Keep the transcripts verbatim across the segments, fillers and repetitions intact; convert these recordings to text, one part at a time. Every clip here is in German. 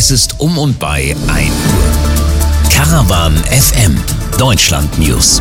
Es ist um und bei ein Uhr. Caravan F M, Deutschland News.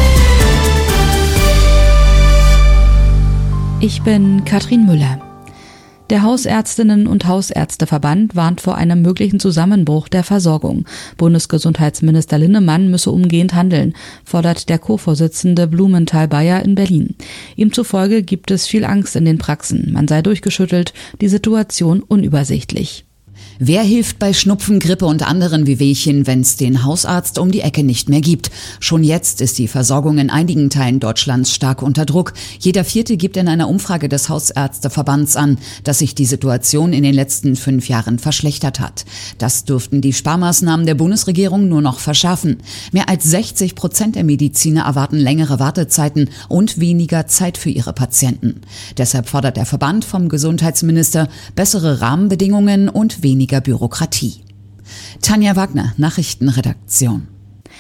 Ich bin Katrin Müller. Der Hausärztinnen- und Hausärzteverband warnt vor einem möglichen Zusammenbruch der Versorgung. Bundesgesundheitsminister Linnemann müsse umgehend handeln, fordert der Co-Vorsitzende Blumenthal-Bayer in Berlin. Ihm zufolge gibt es viel Angst in den Praxen. Man sei durchgeschüttelt, die Situation unübersichtlich. Wer hilft bei Schnupfen, Grippe und anderen Wehwehchen, wenn es den Hausarzt um die Ecke nicht mehr gibt? Schon jetzt ist die Versorgung in einigen Teilen Deutschlands stark unter Druck. Jeder Vierte gibt in einer Umfrage des Hausärzteverbands an, dass sich die Situation in den letzten fünf Jahren verschlechtert hat. Das dürften die Sparmaßnahmen der Bundesregierung nur noch verschärfen. Mehr als sechzig Prozent der Mediziner erwarten längere Wartezeiten und weniger Zeit für ihre Patienten. Deshalb fordert der Verband vom Gesundheitsminister bessere Rahmenbedingungen und weniger Bürokratie. Tanja Wagner, Nachrichtenredaktion.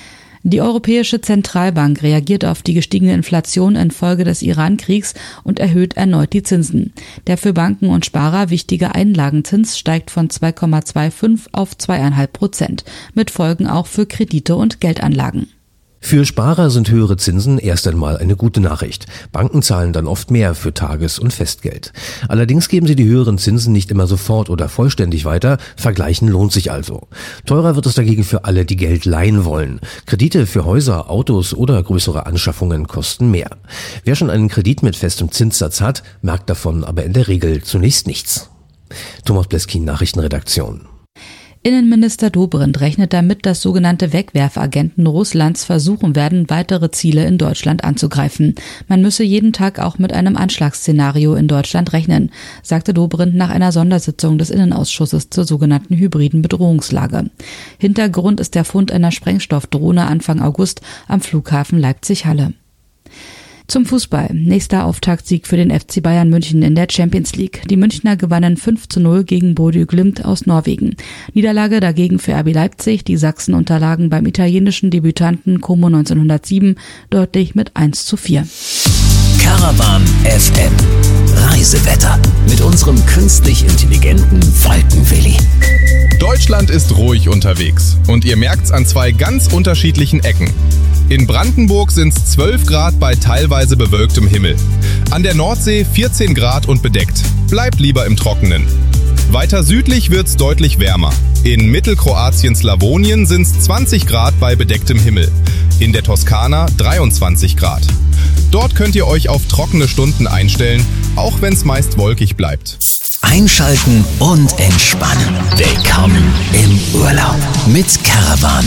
Die Europäische Zentralbank reagiert auf die gestiegene Inflation infolge des Iran-Kriegs und erhöht erneut die Zinsen. Der für Banken und Sparer wichtige Einlagenzins steigt von zwei Komma fünfundzwanzig auf zwei Komma fünf Prozent, mit Folgen auch für Kredite und Geldanlagen. Für Sparer sind höhere Zinsen erst einmal eine gute Nachricht. Banken zahlen dann oft mehr für Tages- und Festgeld. Allerdings geben sie die höheren Zinsen nicht immer sofort oder vollständig weiter. Vergleichen lohnt sich also. Teurer wird es dagegen für alle, die Geld leihen wollen. Kredite für Häuser, Autos oder größere Anschaffungen kosten mehr. Wer schon einen Kredit mit festem Zinssatz hat, merkt davon aber in der Regel zunächst nichts. Thomas Bleskin, Nachrichtenredaktion. Innenminister Dobrindt rechnet damit, dass sogenannte Wegwerfagenten Russlands versuchen werden, weitere Ziele in Deutschland anzugreifen. Man müsse jeden Tag auch mit einem Anschlagsszenario in Deutschland rechnen, sagte Dobrindt nach einer Sondersitzung des Innenausschusses zur sogenannten hybriden Bedrohungslage. Hintergrund ist der Fund einer Sprengstoffdrohne Anfang August am Flughafen Leipzig-Halle. Zum Fußball. Nächster Auftaktsieg für den F C Bayern München in der Champions League. Die Münchner gewannen fünf zu null gegen Bodø Glimt aus Norwegen. Niederlage dagegen für R B Leipzig. Die Sachsen unterlagen beim italienischen Debütanten Como neunzehnhundertsieben deutlich mit eins zu vier. Caravan F M. Reisewetter mit unserem künstlich intelligenten Falkenwilli. Deutschland ist ruhig unterwegs und ihr merkt's an zwei ganz unterschiedlichen Ecken. In Brandenburg sind's zwölf Grad bei teilweise bewölktem Himmel. An der Nordsee vierzehn Grad und bedeckt. Bleibt lieber im Trockenen. Weiter südlich wird's deutlich wärmer. In Mittelkroatien Slawonien sind's zwanzig Grad bei bedecktem Himmel. In der Toskana dreiundzwanzig Grad. Dort könnt ihr euch auf trockene Stunden einstellen, auch wenn's meist wolkig bleibt. Einschalten und entspannen. Willkommen im Urlaub mit Caravan